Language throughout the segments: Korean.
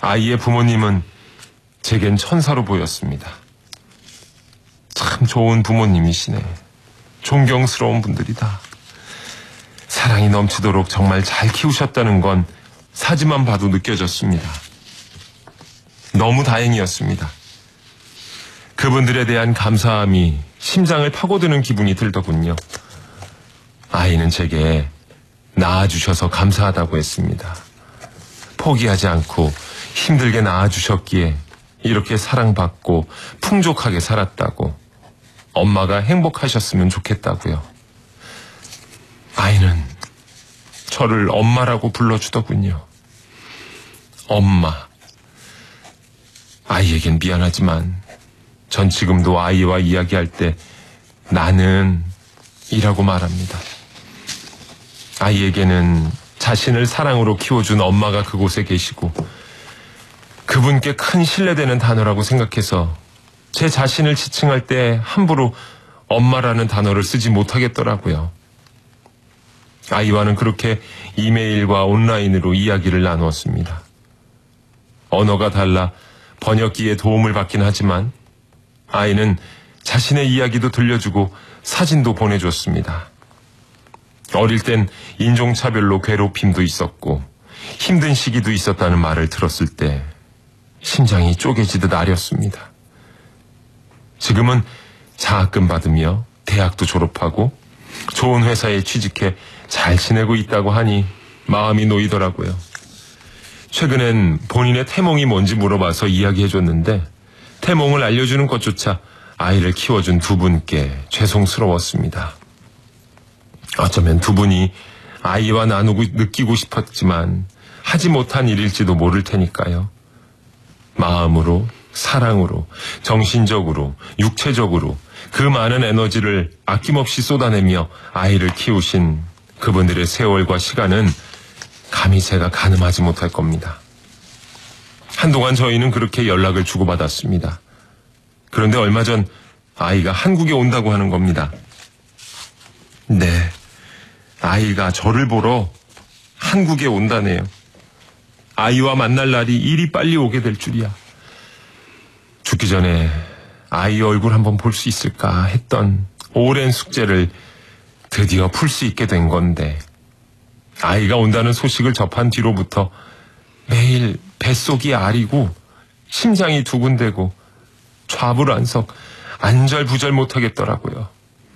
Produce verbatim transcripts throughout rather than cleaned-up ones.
아이의 부모님은 제겐 천사로 보였습니다. 참 좋은 부모님이시네. 존경스러운 분들이다. 사랑이 넘치도록 정말 잘 키우셨다는 건 사진만 봐도 느껴졌습니다. 너무 다행이었습니다. 그분들에 대한 감사함이 심장을 파고드는 기분이 들더군요. 아이는 제게 낳아주셔서 감사하다고 했습니다. 포기하지 않고 힘들게 낳아주셨기에 이렇게 사랑받고 풍족하게 살았다고, 엄마가 행복하셨으면 좋겠다고요. 아이는 저를 엄마라고 불러주더군요. 엄마. 아이에겐 미안하지만 전 지금도 아이와 이야기할 때 나는 이라고 말합니다. 아이에게는 자신을 사랑으로 키워준 엄마가 그곳에 계시고 그분께 큰 신뢰되는 단어라고 생각해서 제 자신을 지칭할 때 함부로 엄마라는 단어를 쓰지 못하겠더라고요. 아이와는 그렇게 이메일과 온라인으로 이야기를 나누었습니다. 언어가 달라 번역기에 도움을 받긴 하지만 아이는 자신의 이야기도 들려주고 사진도 보내줬습니다. 어릴 땐 인종차별로 괴롭힘도 있었고 힘든 시기도 있었다는 말을 들었을 때 심장이 쪼개지듯 아렸습니다. 지금은 장학금 받으며 대학도 졸업하고 좋은 회사에 취직해 잘 지내고 있다고 하니 마음이 놓이더라고요. 최근엔 본인의 태몽이 뭔지 물어봐서 이야기해줬는데 태몽을 알려주는 것조차 아이를 키워준 두 분께 죄송스러웠습니다. 어쩌면 두 분이 아이와 나누고 느끼고 싶었지만 하지 못한 일일지도 모를 테니까요. 마음으로, 사랑으로, 정신적으로, 육체적으로 그 많은 에너지를 아낌없이 쏟아내며 아이를 키우신 그분들의 세월과 시간은 감히 제가 가늠하지 못할 겁니다. 한동안 저희는 그렇게 연락을 주고받았습니다. 그런데 얼마 전 아이가 한국에 온다고 하는 겁니다. 네, 아이가 저를 보러 한국에 온다네요. 아이와 만날 날이 이리 빨리 오게 될 줄이야. 죽기 전에 아이 얼굴 한번 볼 수 있을까 했던 오랜 숙제를 드디어 풀 수 있게 된 건데, 아이가 온다는 소식을 접한 뒤로부터 매일 뱃속이 아리고 심장이 두근대고 좌불안석 안절부절 못하겠더라고요.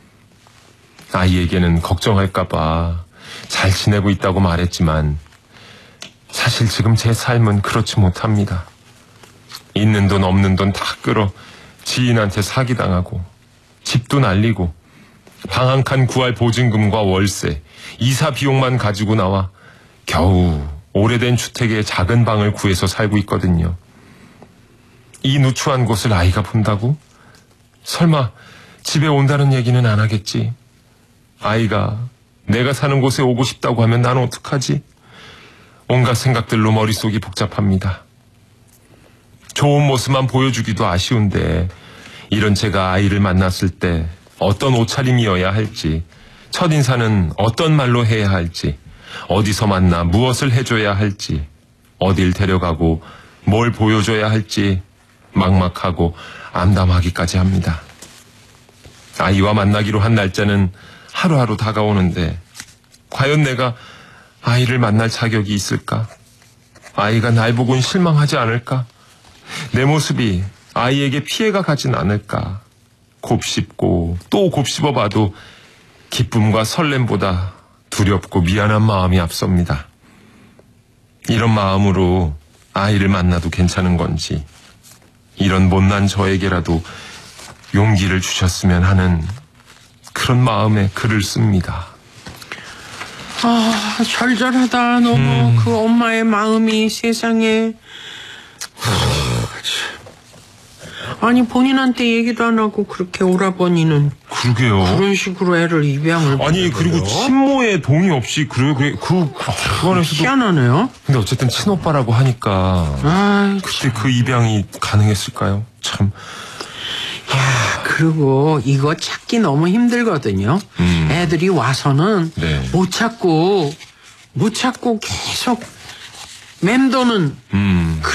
아이에게는 걱정할까봐 잘 지내고 있다고 말했지만 사실 지금 제 삶은 그렇지 못합니다. 있는 돈 없는 돈 다 끌어 지인한테 사기당하고 집도 날리고 방 한 칸 구할 보증금과 월세, 이사 비용만 가지고 나와 겨우 오래된 주택에 작은 방을 구해서 살고 있거든요. 이 누추한 곳을 아이가 본다고? 설마 집에 온다는 얘기는 안 하겠지? 아이가 내가 사는 곳에 오고 싶다고 하면 난 어떡하지? 온갖 생각들로 머릿속이 복잡합니다. 좋은 모습만 보여주기도 아쉬운데 이런 제가 아이를 만났을 때 어떤 옷차림이어야 할지, 첫인사는 어떤 말로 해야 할지, 어디서 만나 무엇을 해줘야 할지, 어딜 데려가고 뭘 보여줘야 할지 막막하고 암담하기까지 합니다. 아이와 만나기로 한 날짜는 하루하루 다가오는데 과연 내가 아이를 만날 자격이 있을까? 아이가 날 보곤 실망하지 않을까? 내 모습이 아이에게 피해가 가진 않을까? 곱씹고 또 곱씹어봐도 기쁨과 설렘보다 두렵고 미안한 마음이 앞섭니다. 이런 마음으로 아이를 만나도 괜찮은 건지, 이런 못난 저에게라도 용기를 주셨으면 하는 그런 마음에 글을 씁니다. 아, 절절하다. 너무 음. 그 엄마의 마음이 세상에. 아니, 본인한테 얘기도 안 하고 그렇게 오라버니는 그러게요. 그런 식으로 애를 입양을. 아니, 그리고 친모의 동의 없이 그래 그래 그 그거에서도 희한하네요. 근데 어쨌든 친오빠라고 하니까 아, 그때 그 입양이 가능했을까요? 참. 야, 그리고 이거 찾기 너무 힘들거든요. 음. 애들이 와서는 네. 못 찾고 못 찾고 계속 맴도는 음.